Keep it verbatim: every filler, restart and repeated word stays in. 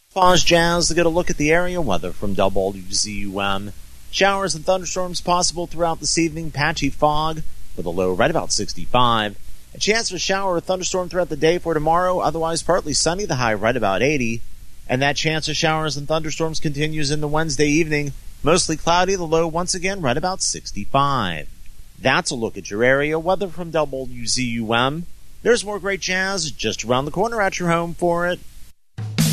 Foz Jazz to get a look at the area weather from W Z U M. Showers and thunderstorms possible throughout this evening. Patchy fog with a low right about sixty-five. A chance of a shower or thunderstorm throughout the day for tomorrow. Otherwise partly sunny, the high right about eighty. And that chance of showers and thunderstorms continues into Wednesday evening. Mostly cloudy, the low once again right about sixty-five. That's a look at your area weather from W Z U M. There's more great jazz just around the corner at your home for it.